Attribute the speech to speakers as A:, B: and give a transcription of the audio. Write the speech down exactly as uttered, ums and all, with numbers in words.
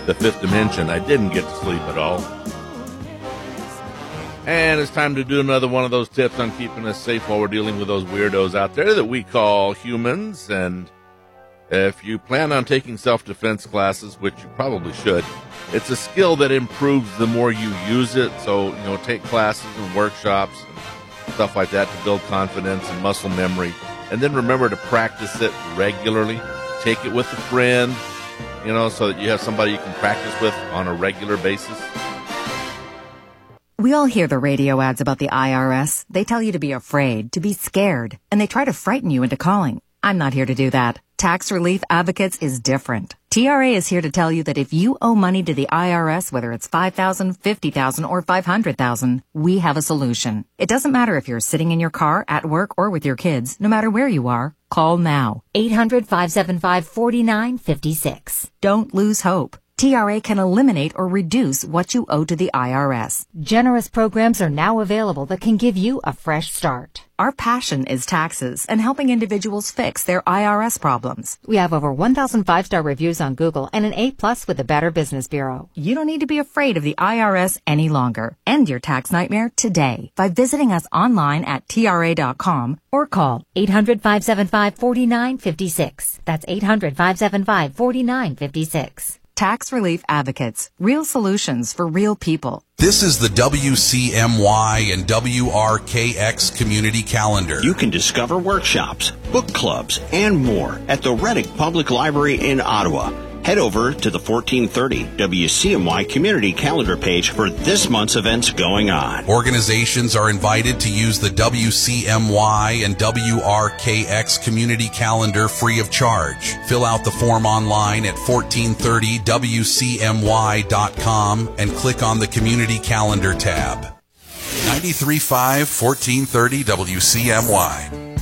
A: the fifth dimension. I didn't get to sleep at all. And it's time to do another one of those tips on keeping us safe while we're dealing with those weirdos out there that we call humans. And if you plan on taking self-defense classes, which you probably should, it's a skill that improves the more you use it. So, you know, take classes and workshops and stuff like that to build confidence and muscle memory. And then remember to practice it regularly. Take it with a friend, you know, so that you have somebody you can practice with on a regular basis.
B: We all hear the radio ads about the I R S. They tell you to be afraid, to be scared, and they try to frighten you into calling. I'm not here to do that. Tax Relief Advocates is different. T R A is here to tell you that if you owe money to the I R S, whether it's five thousand dollars, fifty thousand dollars, or five hundred thousand dollars, we have a solution. It doesn't matter if you're sitting in your car, at work, or with your kids. No matter where you are, call now. eight hundred, five seven five, four nine five six. Don't lose hope. T R A can eliminate or reduce what you owe to the I R S. Generous programs are now available that can give you a fresh start. Our passion is taxes and helping individuals fix their I R S problems. We have over one thousand five-star reviews on Google and an A plus with the Better Business Bureau. You don't need to be afraid of the I R S any longer. End your tax nightmare today by visiting us online at T R A dot com or call eight hundred, five seven five, four nine five six. That's eight hundred, five seven five, four nine five six. Tax Relief Advocates. Real solutions for real people.
C: This is the W C M Y and W R K X Community Calendar.
D: You can discover workshops, book clubs, and more at the Reddick Public Library in Ottawa. Head over to the fourteen thirty W C M Y Community Calendar page for this month's events going on.
C: Organizations are invited to use the W C M Y and W R K X Community Calendar free of charge. Fill out the form online at fourteen thirty W C M Y dot com and click on the Community Calendar tab. ninety-three point five, fourteen thirty W C M Y.